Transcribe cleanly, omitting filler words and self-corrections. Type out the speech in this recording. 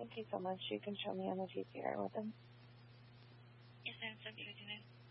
Thank you so much. You can show me on the GPR with him. Yes, I'm substituting it.